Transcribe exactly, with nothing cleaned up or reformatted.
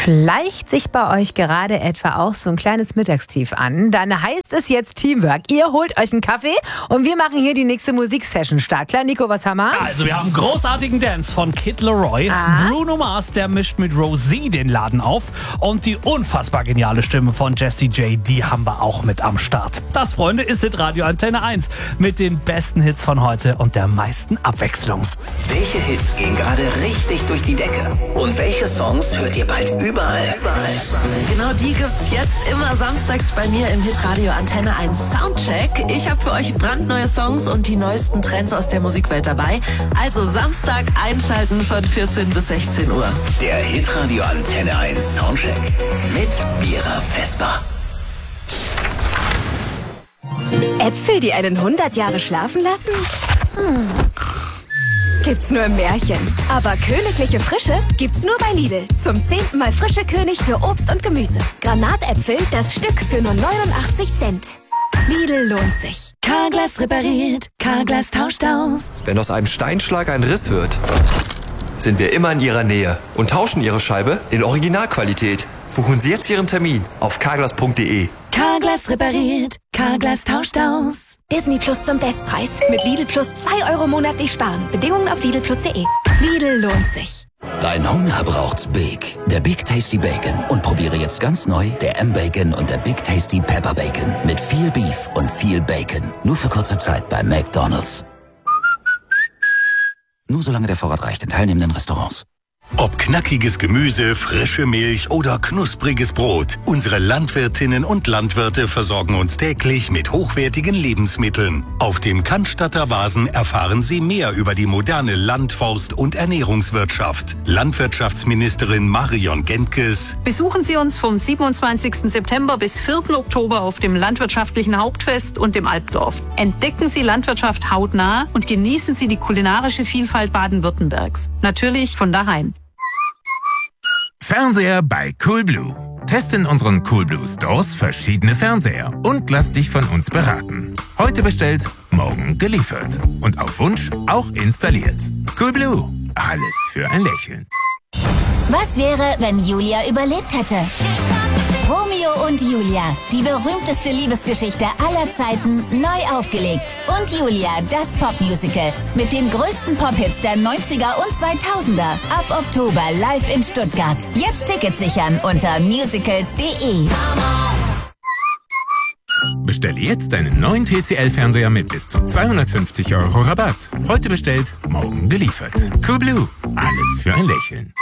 Schleicht sich bei euch gerade etwa auch so ein kleines Mittagstief an? Dann heißt es jetzt Teamwork. Ihr holt euch einen Kaffee und wir machen hier die nächste Musiksession start. Klar, Nico, was haben wir? Also wir haben großartigen Dance von Kid Laroi. Ah. Bruno Mars, der mischt mit Rosie den Laden auf. Und die unfassbar geniale Stimme von Jessie J, die haben wir auch mit am Start. Das, Freunde, ist Hitradio Antenne eins mit den besten Hits von heute und der meisten Abwechslung. Welche Hits gehen gerade richtig durch die Decke? Und welche Songs hört ihr bald überall? Genau die gibt's jetzt immer samstags bei mir im Hitradio Antenne eins Soundcheck. Ich habe für euch brandneue Songs und die neuesten Trends aus der Musikwelt dabei. Also Samstag einschalten von vierzehn bis sechzehn Uhr. Der Hitradio Antenne eins Soundcheck mit Mira Vesper. Äpfel, die einen hundert Jahre schlafen lassen? Hm. Gibt's nur im Märchen. Aber königliche Frische gibt's nur bei Lidl. Zum zehnten Mal frische König für Obst und Gemüse. Granatäpfel, das Stück für nur neunundachtzig Cent. Lidl lohnt sich. Carglass repariert, Carglass tauscht aus. Wenn aus einem Steinschlag ein Riss wird, sind wir immer in Ihrer Nähe und tauschen Ihre Scheibe in Originalqualität. Buchen Sie jetzt Ihren Termin auf carglass punkt de. Carglass repariert, Carglass tauscht aus. Disney Plus zum Bestpreis. Mit Lidl Plus zwei Euro monatlich sparen. Bedingungen auf lidl plus punkt de. Lidl lohnt sich. Dein Hunger braucht's Big. Der Big Tasty Bacon. Und probiere jetzt ganz neu der M-Bacon und der Big Tasty Pepper Bacon. Mit viel Beef und viel Bacon. Nur für kurze Zeit bei McDonald's. Nur solange der Vorrat reicht in teilnehmenden Restaurants. Ob knackiges Gemüse, frische Milch oder knuspriges Brot, unsere Landwirtinnen und Landwirte versorgen uns täglich mit hochwertigen Lebensmitteln. Auf dem Cannstatter Vasen erfahren Sie mehr über die moderne Land-, Forst- und Ernährungswirtschaft. Landwirtschaftsministerin Marion Gentges. Besuchen Sie uns vom siebenundzwanzigsten September bis vierten Oktober auf dem Landwirtschaftlichen Hauptfest und dem Alpdorf. Entdecken Sie Landwirtschaft hautnah und genießen Sie die kulinarische Vielfalt Baden-Württembergs. Natürlich von daheim. Fernseher bei Coolblue. Teste in unseren Coolblue Stores verschiedene Fernseher und lass dich von uns beraten. Heute bestellt, morgen geliefert. Und auf Wunsch auch installiert. Coolblue. Alles für ein Lächeln. Was wäre, wenn Julia überlebt hätte? Romeo und Julia, die berühmteste Liebesgeschichte aller Zeiten, neu aufgelegt. Und Julia, das Popmusical. Mit den größten Pop-Hits der neunziger und zweitausender. Ab Oktober live in Stuttgart. Jetzt Tickets sichern unter musicals punkt de. Bestelle jetzt deinen neuen T C L-Fernseher mit bis zu zweihundertfünfzig Euro Rabatt. Heute bestellt, morgen geliefert. Coolblue. Alles für ein Lächeln.